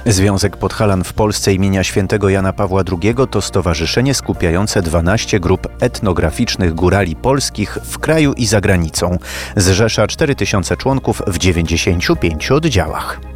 Związek Podhalan w Polsce imienia Świętego Jana Pawła II to stowarzyszenie skupiające 12 grup etnograficznych górali polskich w kraju i za granicą. Zrzesza 4000 członków w 95 oddziałach.